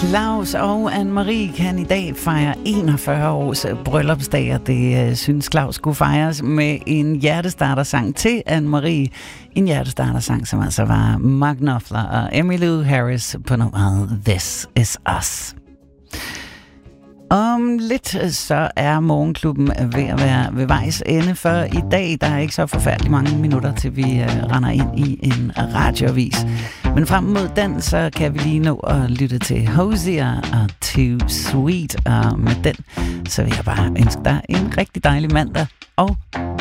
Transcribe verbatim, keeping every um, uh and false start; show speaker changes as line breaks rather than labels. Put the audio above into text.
Claus og Anne-Marie kan i dag fejre enogfyrre års bryllupsdag, og det øh, synes Claus skulle fejres med en hjertestartersang til Anne-Marie. En hjertestartersang, som altså var Mark Knopfler og Emmylou Harris på nummeret This Is Us. Om lidt så er Morgenklubben ved at være ved vejs ende for i dag. Der er ikke så forfærdeligt mange minutter, til vi uh, render ind i en radioavis. Men frem mod den, så kan vi lige nå at lytte til Hosier og Too Sweet. Og med den, så vil jeg bare ønske dig en rigtig dejlig mandag. Og